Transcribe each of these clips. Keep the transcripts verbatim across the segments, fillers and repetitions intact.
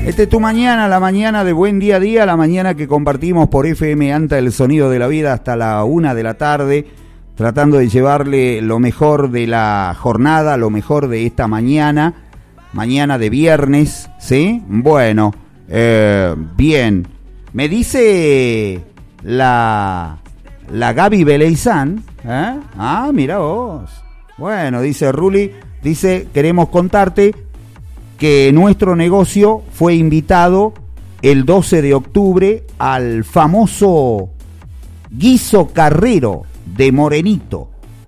Este es tu mañana, la mañana de Buen Día a Día, la mañana que compartimos por F M Anta, el sonido de la vida, hasta la una de la tarde, tratando de llevarle lo mejor de la jornada, lo mejor de esta mañana, mañana de viernes, ¿sí? Bueno, eh, bien. Me dice la, la Gaby Beleizán, ¿eh? Ah, mira vos. Bueno, dice Ruli, dice, queremos contarte que nuestro negocio fue invitado el doce de octubre al famoso guiso carrero de Morenito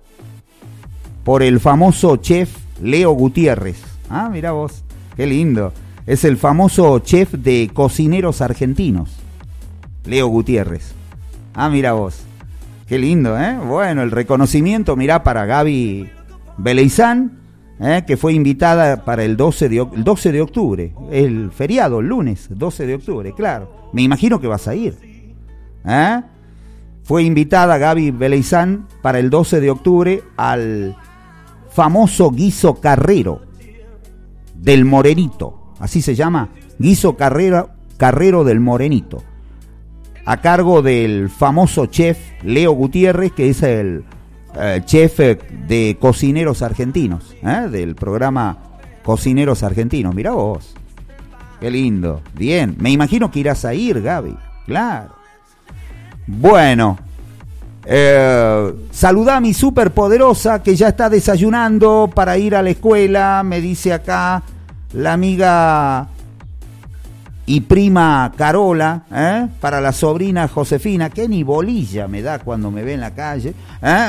por el famoso chef Leo Gutiérrez. Ah, mira vos, qué lindo. Es el famoso chef de cocineros argentinos, Leo Gutiérrez. Ah, mira vos, qué lindo, ¿eh? Bueno, el reconocimiento, mirá, para Gaby Beleizán, ¿eh? Que fue invitada para el doce de, el doce de octubre, el feriado, el lunes, doce de octubre, claro. Me imagino que vas a ir, ¿eh? Fue invitada Gaby Beleizán para el doce de octubre al famoso guiso carrero del Morenito, así se llama, guiso carrero, carrero del Morenito, a cargo del famoso chef Leo Gutiérrez, que es el eh, chef de cocineros argentinos, ¿eh? Del programa Cocineros Argentinos. Mirá vos, qué lindo, bien, me imagino que irás a ir, Gaby, claro. Bueno, eh, saludá a mi superpoderosa que ya está desayunando para ir a la escuela, me dice acá la amiga y prima Carola, ¿eh? Para la sobrina Josefina, que ni bolilla me da cuando me ve en la calle, ¿eh?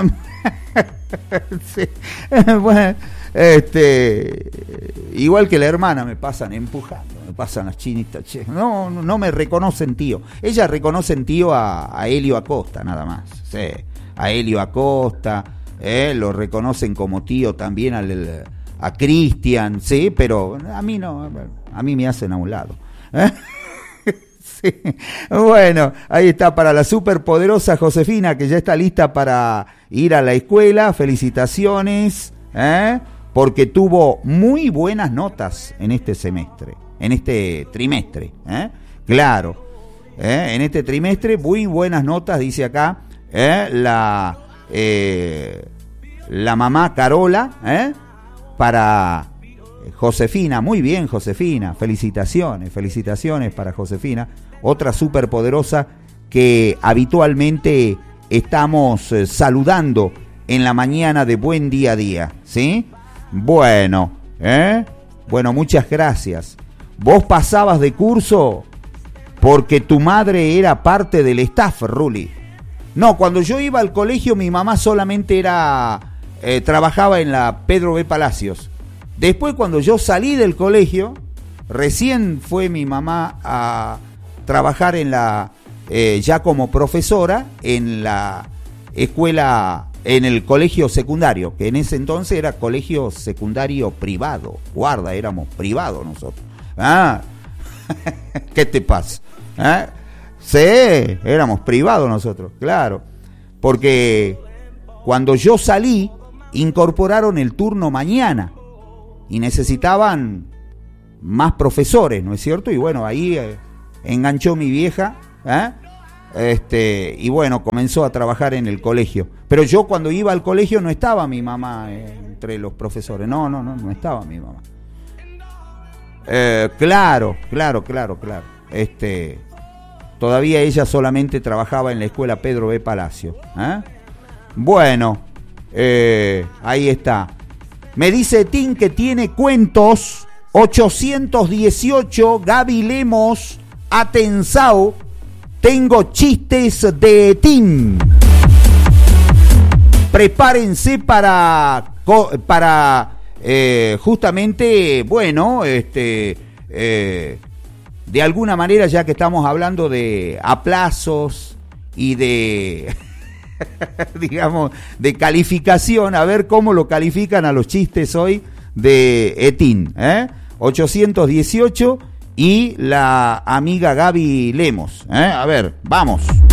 Sí. Bueno, este, igual que la hermana me pasan empujando, me pasan las chinitas, che. No, no, no me reconocen tío. Ellas reconocen tío a, a Helio Acosta, nada más, sí. A Helio Acosta, ¿eh? Lo reconocen como tío también al, a Cristian, sí, pero a mí no, a mí me hacen a un lado. ¿Eh? Sí. Bueno, ahí está para la superpoderosa Josefina, que ya está lista para ir a la escuela. Felicitaciones, ¿eh? Porque tuvo muy buenas notas en este semestre, en este trimestre, ¿eh? Claro, ¿eh? En este trimestre muy buenas notas, dice acá, ¿eh? la eh, la mamá Carola, ¿eh? Para Josefina. Muy bien, Josefina, felicitaciones, felicitaciones para Josefina, otra superpoderosa que habitualmente estamos eh, saludando en la mañana de Buen Día a Día, ¿sí? Bueno, ¿eh? Bueno, muchas gracias. ¿Vos pasabas de curso porque tu madre era parte del staff, Ruli? No, cuando yo iba al colegio mi mamá solamente era, eh, trabajaba en la Pedro B. Palacios. Después, cuando yo salí del colegio, recién fue mi mamá a trabajar en la, eh, ya como profesora en la escuela, en el colegio secundario, que en ese entonces era colegio secundario privado. Guarda, éramos privados nosotros. Ah, ¿qué te pasa? ¿Eh? Sí, éramos privados nosotros, claro. Porque cuando yo salí, incorporaron el turno mañana. Y necesitaban más profesores, ¿no es cierto? Y bueno, ahí eh, enganchó mi vieja, ¿eh? Este, y bueno, comenzó a trabajar en el colegio. Pero yo cuando iba al colegio no estaba mi mamá eh, entre los profesores. No, no, no, no estaba mi mamá. Eh, claro, claro, claro, claro. Este, todavía ella solamente trabajaba en la escuela Pedro B. Palacio, ¿eh? Bueno, eh, ahí está. Me dice Tim que tiene cuentos, ochocientos dieciocho, Gaby Lemos, Atensao, tengo chistes de Tim. Prepárense para, para eh, justamente, bueno, este, eh, de alguna manera, ya que estamos hablando de aplazos y de... digamos, de calificación, a ver cómo lo califican a los chistes hoy de Etín, ¿eh? ochocientos dieciocho y la amiga Gaby Lemos, ¿eh? A ver, vamos.